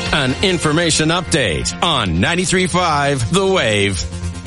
An information update on 93.5 The Wave.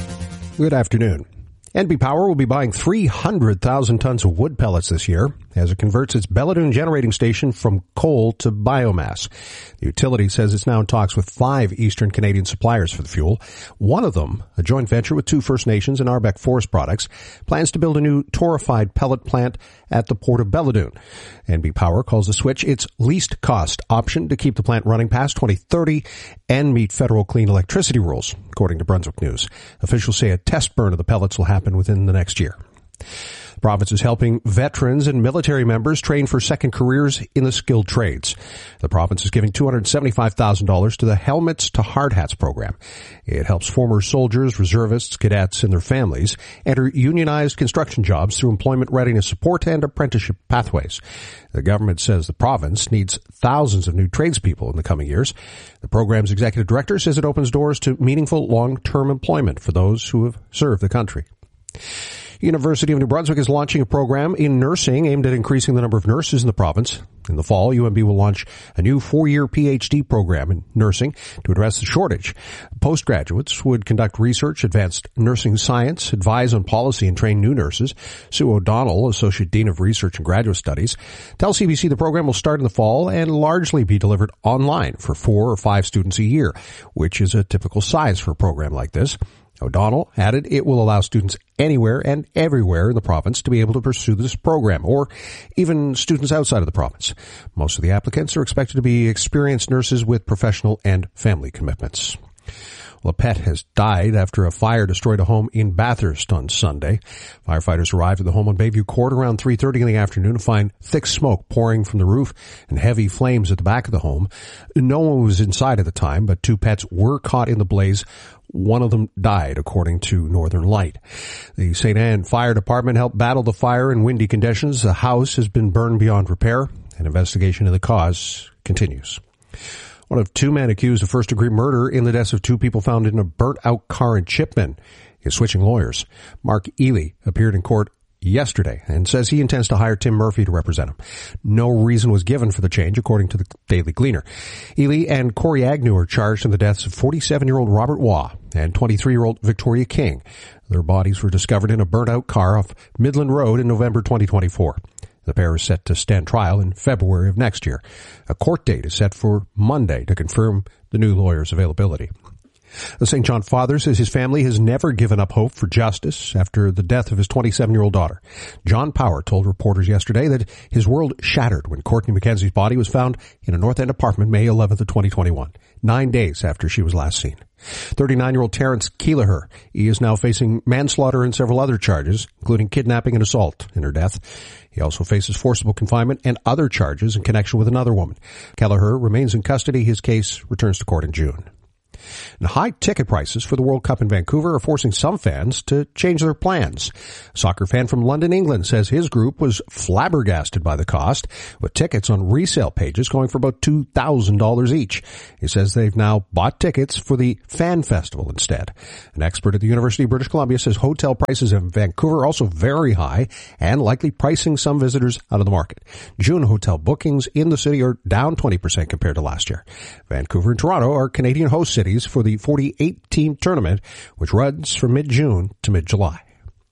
Good afternoon. NB Power will be buying 300,000 tons of wood pellets this year as it converts its Belledune generating station from coal to biomass. The utility says it's now in talks with 5 Eastern Canadian suppliers for the fuel. One of them, a joint venture with 2 First Nations and Arbeck Forest Products, plans to build a new torrefied pellet plant at the Port of Belledune. NB Power calls the switch its least cost option to keep the plant running past 2030 and meet federal clean electricity rules, according to Brunswick News. Officials say a test burn of the pellets will happen within the next year. The province is helping veterans and military members train for second careers in the skilled trades. The province is giving $275,000 to the Helmets to Hard Hats program. It helps former soldiers, reservists, cadets, and their families enter unionized construction jobs through employment readiness support and apprenticeship pathways. The government says the province needs thousands of new tradespeople in the coming years. The program's executive director says it opens doors to meaningful long-term employment for those who have served the country. University of New Brunswick is launching a program in nursing aimed at increasing the number of nurses in the province. In the fall, UNB will launch a new 4-year PhD program in nursing to address the shortage. Postgraduates would conduct research, advanced nursing science, advise on policy, and train new nurses. Sue O'Donnell, Associate Dean of Research and Graduate Studies, tells CBC the program will start in the fall and largely be delivered online for 4 or 5 students a year, which is a typical size for a program like this. O'Donnell added it will allow students anywhere and everywhere in the province to be able to pursue this program, or even students outside of the province. Most of the applicants are expected to be experienced nurses with professional and family commitments. Well, a pet has died after a fire destroyed a home in Bathurst on Sunday. Firefighters arrived at the home on Bayview Court around 3:30 in the afternoon to find thick smoke pouring from the roof and heavy flames at the back of the home. No one was inside at the time, but 2 pets were caught in the blaze. One of them died, according to Northern Light. The St. Anne Fire Department helped battle the fire in windy conditions. The house has been burned beyond repair. An investigation of the cause continues. One of 2 men accused of first-degree murder in the deaths of 2 people found in a burnt-out car in Chipman is switching lawyers. Mark Ely appeared in court yesterday and says he intends to hire Tim Murphy to represent him. No reason was given for the change, according to the Daily Gleaner. Ely and Corey Agnew are charged in the deaths of 47-year-old Robert Waugh and 23-year-old Victoria King. Their bodies were discovered in a burnt-out car off Midland Road in November 2024. The pair is set to stand trial in February of next year. A court date is set for Monday to confirm the new lawyer's availability. The St. John Father says his family has never given up hope for justice after the death of his 27-year-old daughter. John Power told reporters yesterday that his world shattered when Courtney McKenzie's body was found in a North End apartment May 11th of 2021, 9 days after she was last seen. 39-year-old Terrence Keelaher, he is now facing manslaughter and several other charges, including kidnapping and assault in her death. He also faces forcible confinement and other charges in connection with another woman. Keelaher remains in custody. His case returns to court in June. And high ticket prices for the World Cup in Vancouver are forcing some fans to change their plans. A soccer fan from London, England, says his group was flabbergasted by the cost, with tickets on resale pages going for about $2,000 each. He says they've now bought tickets for the Fan Festival instead. An expert at the University of British Columbia says hotel prices in Vancouver are also very high and likely pricing some visitors out of the market. June hotel bookings in the city are down 20% compared to last year. Vancouver and Toronto are Canadian host cities for the 48-team tournament, which runs from mid-June to mid-July.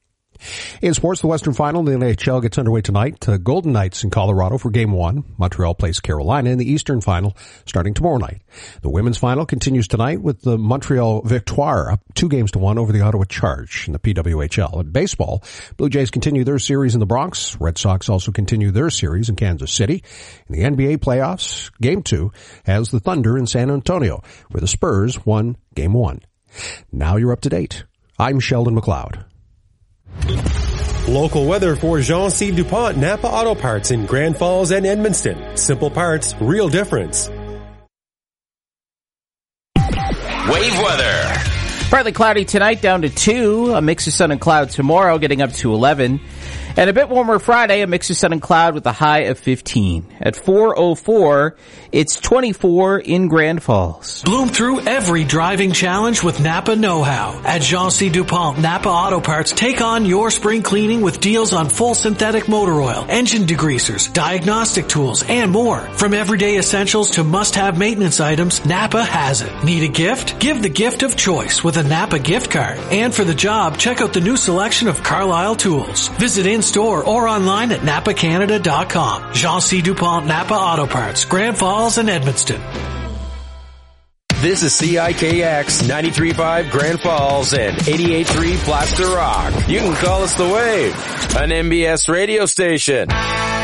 In sports, the Western Final in the NHL gets underway tonight. Golden Knights in Colorado for Game 1. Montreal plays Carolina in the Eastern Final starting tomorrow night. The Women's Final continues tonight with the Montreal Victoire up 2-1 over the Ottawa Charge in the PWHL. In baseball, Blue Jays continue their series in the Bronx. Red Sox also continue their series in Kansas City. In the NBA playoffs, Game 2 has the Thunder in San Antonio, where the Spurs won Game 1. Now you're up to date. I'm Sheldon McLeod. Local weather for Jean C. DuPont Napa Auto Parts in Grand Falls and Edmundston. Simple parts, real difference. Wave weather. Partly cloudy tonight, down to 2. A mix of sun and clouds tomorrow, getting up to 11. And a bit warmer Friday, a mix of sun and cloud with a high of 15. At 4:04, it's 24 in Grand Falls. Bloom through every driving challenge with Napa Know-How. At Jean C. DuPont Napa Auto Parts, take on your spring cleaning with deals on full synthetic motor oil, engine degreasers, diagnostic tools, and more. From everyday essentials to must-have maintenance items, Napa has it. Need a gift? Give the gift of choice with a Napa gift card. And for the job, check out the new selection of Carlisle tools. Visit in-store or online at napacanada.com. Jean C. DuPont Napa Auto Parts, Grand Falls and Edmundston. This is CIKX 93.5 Grand Falls and 88.3 Plaster Rock. You can call us The Wave, an MBS radio station.